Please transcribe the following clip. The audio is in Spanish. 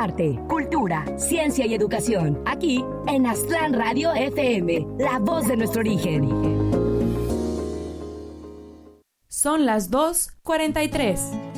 arte, cultura, ciencia y educación. Aquí en Aztlán Radio FM, la voz de nuestro origen. Son las 2:43.